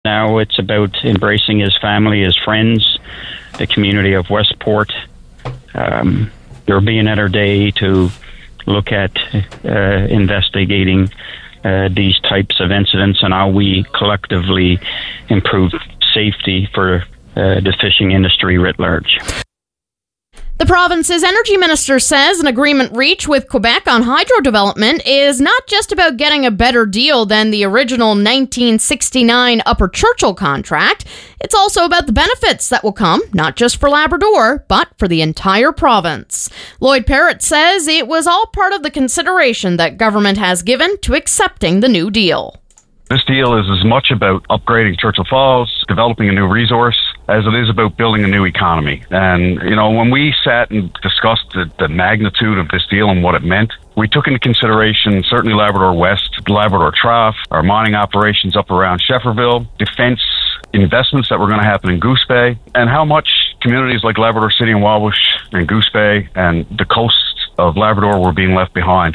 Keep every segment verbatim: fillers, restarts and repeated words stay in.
Now it's about embracing his family, his friends, the community of Westport. Um, they're being at our day to look at uh, investigating uh, these types of incidents and how we collectively improve safety for uh, the fishing industry writ large. The province's energy minister says an agreement reached with Quebec on hydro development is not just about getting a better deal than the original nineteen sixty-nine Upper Churchill contract. It's also about the benefits that will come, not just for Labrador, but for the entire province. Lloyd Parrott says it was all part of the consideration that government has given to accepting the new deal. This deal is as much about upgrading Churchill Falls, developing a new resource, as it is about building a new economy. And, you know, when we sat and discussed the, the magnitude of this deal and what it meant, we took into consideration certainly Labrador West, Labrador Trough, our mining operations up around Shefferville, defence investments that were going to happen in Goose Bay, and how much communities like Labrador City and Wabush and Goose Bay and the coast of Labrador were being left behind.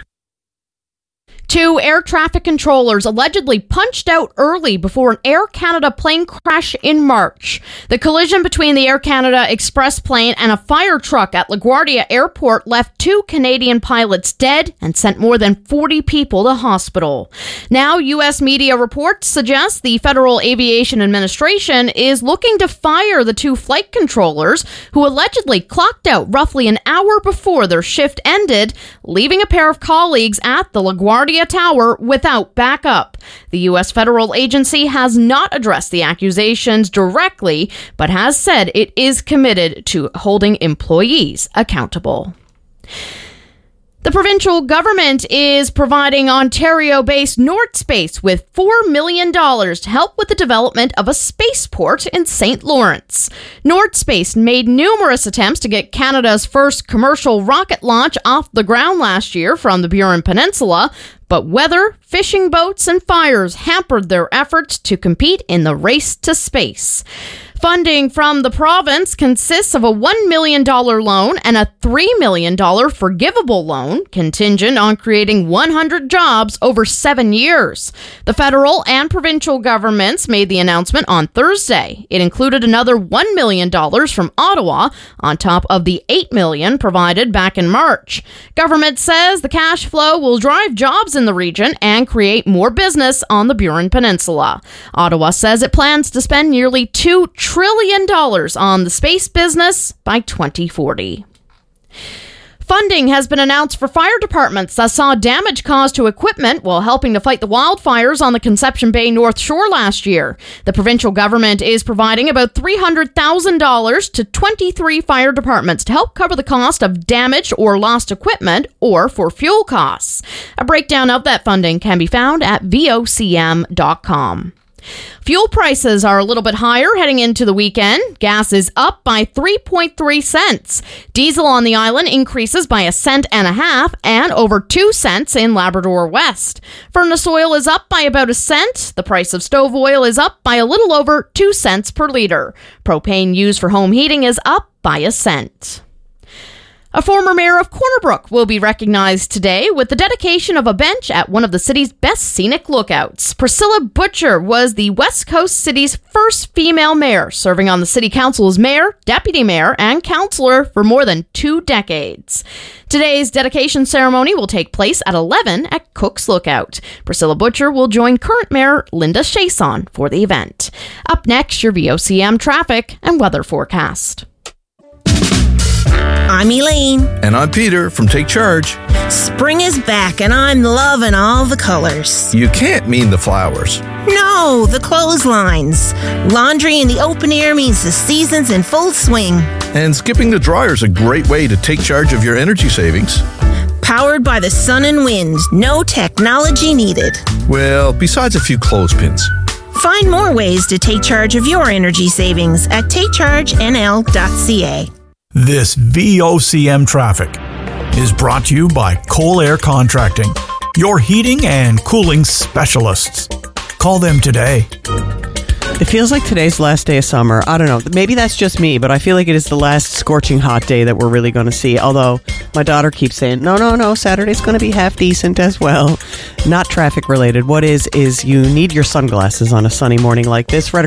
Two air traffic controllers allegedly punched out early before an Air Canada plane crash in March. The collision between the Air Canada Express plane and a fire truck at LaGuardia Airport left two Canadian pilots dead and sent more than forty people to hospital. Now, U S media reports suggest the Federal Aviation Administration is looking to fire the two flight controllers who allegedly clocked out roughly an hour before their shift ended, leaving a pair of colleagues at the LaGuardia Tower without backup. The U S federal agency has not addressed the accusations directly, but has said it is committed to holding employees accountable. The provincial government is providing Ontario-based Nordspace with four million dollars to help with the development of a spaceport in Saint Lawrence. Nordspace made numerous attempts to get Canada's first commercial rocket launch off the ground last year from the Burin Peninsula, but weather, fishing boats, and fires hampered their efforts to compete in the race to space. Funding from the province consists of a one million dollars loan and a three million dollars forgivable loan, contingent on creating one hundred jobs over seven years. The federal and provincial governments made the announcement on Thursday. It included another one million dollars from Ottawa, on top of the eight million dollars provided back in March. Government says the cash flow will drive jobs in the region and create more business on the Burin Peninsula. Ottawa says it plans to spend nearly two trillion dollars on the space business by twenty forty. Funding has been announced for fire departments that saw damage caused to equipment while helping to fight the wildfires on the Conception Bay North Shore last year. The provincial government is providing about three hundred thousand dollars to twenty-three fire departments to help cover the cost of damaged or lost equipment or for fuel costs. A breakdown of that funding can be found at V O C M dot com. Fuel prices are a little bit higher heading into the weekend. Gas is up by three point three cents. Diesel on the island increases by a cent and a half and over two cents in Labrador West. Furnace oil is up by about a cent. The price of stove oil is up by a little over two cents per liter. Propane used for home heating is up by a cent. A former mayor of Corner Brook will be recognized today with the dedication of a bench at one of the city's best scenic lookouts. Priscilla Butcher was the West Coast City's first female mayor, serving on the city council as mayor, deputy mayor, and councillor for more than two decades. Today's dedication ceremony will take place at eleven at Cook's Lookout. Priscilla Butcher will join current mayor Linda Chason for the event. Up next, your V O C M traffic and weather forecast. I'm Elaine. And I'm Peter from Take Charge. Spring is back and I'm loving all the colors. You can't mean the flowers. No, the clotheslines. Laundry in the open air means the season's in full swing. And skipping the dryer is a great way to take charge of your energy savings. Powered by the sun and wind. No technology needed. Well, besides a few clothespins. Find more ways to take charge of your energy savings at take charge N L dot C A. This V O C M traffic is brought to you by Cole Air Contracting, your heating and cooling specialists. Call them today. It feels like today's the last day of summer. I don't know. Maybe that's just me, but I feel like it is the last scorching hot day that we're really going to see. Although my daughter keeps saying, no, no, no, Saturday's going to be half decent as well. Not traffic related. What is, is you need your sunglasses on a sunny morning like this. Right